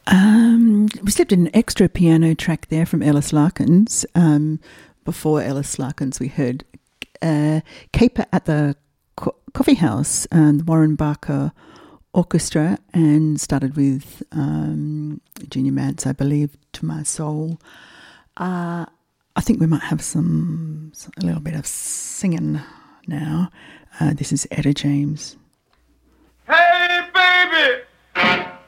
We slipped in an extra piano track there from Ellis Larkins. Before Ellis Larkins, we heard Caper at the Coffee House and the Warren Barker Orchestra, and started with Junior Mance, I believe, To My Soul. I think we might have a little bit of singing now. This is Etta James. Hey, baby!